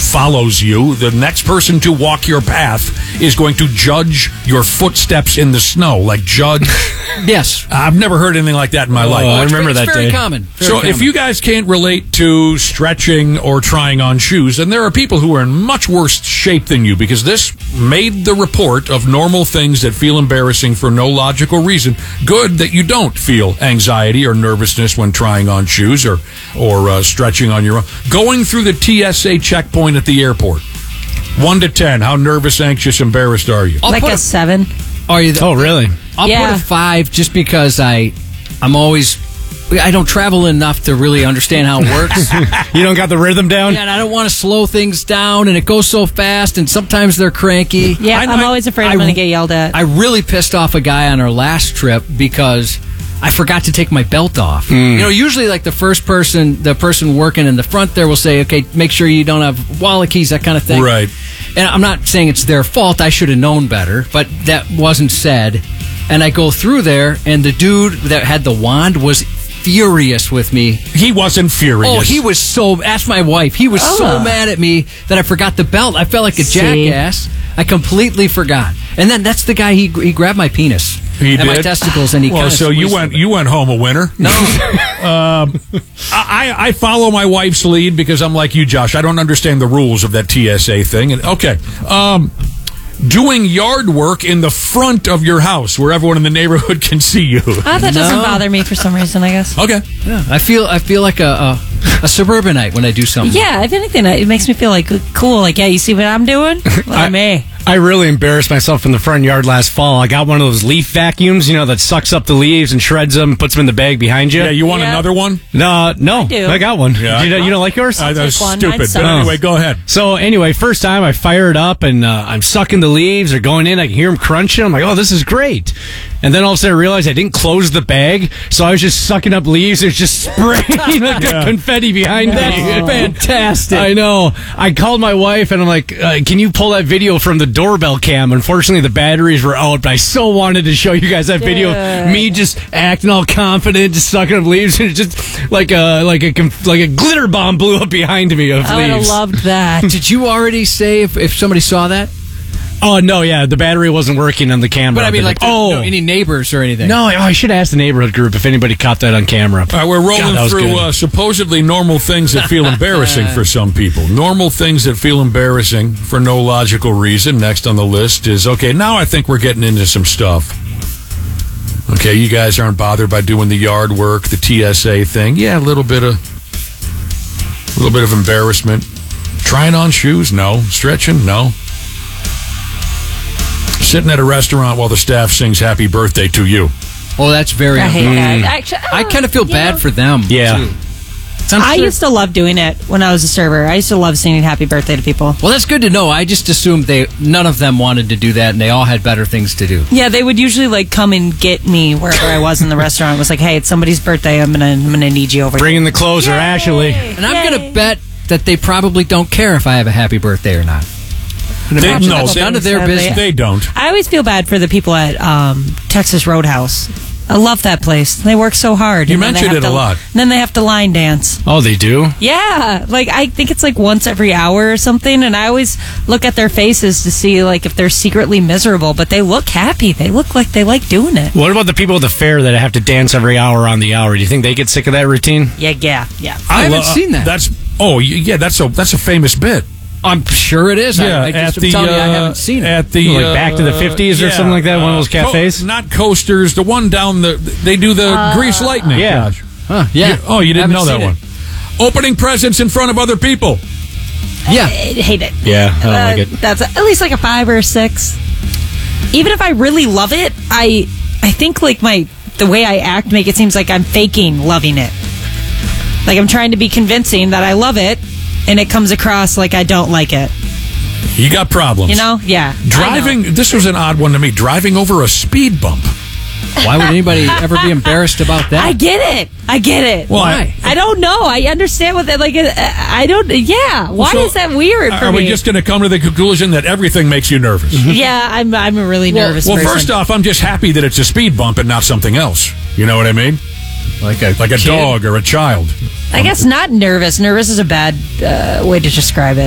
follows you. The next person to walk your path is going to judge your footsteps in the snow. Like judge. Yes. I've never heard anything like that in my life. I remember that day. It's very common. If you guys can't relate to stretching or trying on shoes, then there are people who are in much worse shape than you, because this made the report of normal things that feel embarrassing for no logical reason. Good that you don't feel anxiety or nervousness when trying on shoes or stretching on your own. Going through the TSA checkpoint at the airport. 1 to 10, how nervous, anxious, embarrassed are you? Like a 7. Are you? Oh, really? I'll put a 5 just because I don't travel enough to really understand how it works. You don't got the rhythm down? Yeah, and I don't want to slow things down, and it goes so fast, and sometimes they're cranky. Yeah, I'm always afraid I'm going to get yelled at. I really pissed off a guy on our last trip because I forgot to take my belt off. You know, usually like the person working in the front there will say, okay, make sure you don't have wallet keys, that kind of thing. Right. And I'm not saying it's their fault. I should have known better, but that wasn't said. And I go through there, and the dude that had the wand was furious with me. He wasn't furious. Oh, he was so... Ask my wife. He was so mad at me that I forgot the belt. I felt like a jackass. I completely forgot. And then that's the guy, he grabbed my penis. He and did? my testicles, and he Well, so you went home a winner. No. I follow my wife's lead because I'm like you, Josh. I don't understand the rules of that TSA thing. And okay. Doing yard work in the front of your house where everyone in the neighborhood can see you. That doesn't bother me for some reason, I guess. Okay. Yeah, I feel like a suburbanite when I do something. Yeah, if anything, it makes me feel like cool. Like, yeah, you see what I'm doing? Well, me. I really embarrassed myself in the front yard last fall. I got one of those leaf vacuums, that sucks up the leaves and shreds them, puts them in the bag behind you. Yeah, you want another one? No, I got one. Yeah. You don't like yours? That's stupid. But I'd anyway, go ahead. So anyway, first time I fired up and I'm sucking the leaves. They're going in. I can hear them crunching. I'm like, oh, this is great. And then all of a sudden I realized I didn't close the bag, so I was just sucking up leaves. There's just spraying like confetti behind me. That's fantastic. I know. I called my wife and I'm like, can you pull that video from the doorbell cam? Unfortunately, the batteries were out, but I so wanted to show you guys that video. Me just acting all confident, just sucking up leaves, and just like a glitter bomb blew up behind me of leaves. I would have loved that. Did you already say if somebody saw that? Oh, no, yeah, the battery wasn't working on the camera. But I mean, like, any neighbors or anything? No, I should ask the neighborhood group if anybody caught that on camera. All right, we're rolling through supposedly normal things that feel embarrassing for some people. Normal things that feel embarrassing for no logical reason. Next on the list is, okay, now I think we're getting into some stuff. Okay, you guys aren't bothered by doing the yard work, the TSA thing. Yeah, a little bit of embarrassment. Trying on shoes? No. Stretching? No. Sitting at a restaurant while the staff sings happy birthday to you. Oh, that's very... I hate that. Actually, I kind of feel bad for them, too. I used to love doing it when I was a server. I used to love singing happy birthday to people. Well, that's good to know. I just assumed none of them wanted to do that, and they all had better things to do. Yeah, they would usually come and get me wherever I was in the restaurant. It was like, hey, it's somebody's birthday. I'm gonna need you over here. Bring in the closer, Ashley. And I'm going to bet that they probably don't care if I have a happy birthday or not. It's none of their business. They don't. I always feel bad for the people at Texas Roadhouse. I love that place. They work so hard. You mentioned it a lot. And then they have to line dance. Oh, they do? Yeah. I think it's once every hour or something, and I always look at their faces to see if they're secretly miserable, but they look happy. They look like they like doing it. What about the people at the fair that have to dance every hour on the hour? Do you think they get sick of that routine? Yeah. I haven't seen that. That's a famous bit. I'm sure it is. Yeah, I just am telling you, I haven't seen it. At the Back to the 50s or something like that, one of those cafes? Not Coasters, the one down they do the Grease Lightning. Yeah. Yeah. You didn't know that one. Opening presents in front of other people. Yeah. I hate it. Yeah, I don't like it. That's at least a 5 or a 6. Even if I really love it, I think the way I act make it seems like I'm faking loving it. I'm trying to be convincing that I love it, and it comes across like I don't like it. You got problems. Yeah. Driving, this was an odd one to me, driving over a speed bump. Why would anybody ever be embarrassed about that? I get it. Why? I don't know. I understand what that, I don't, yeah. Why is that weird for me? Are we just going to come to the conclusion that everything makes you nervous? Yeah, I'm a really nervous person. Well, first off, I'm just happy that it's a speed bump and not something else. You know what I mean? Like a dog or a child. I guess not nervous. Nervous is a bad way to describe it.